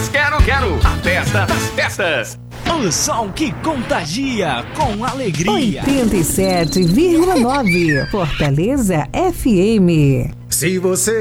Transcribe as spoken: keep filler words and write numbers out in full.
Quero, quero, a festa das festas. O som que contagia com alegria. oitenta e sete vírgula nove Fortaleza F M. Se você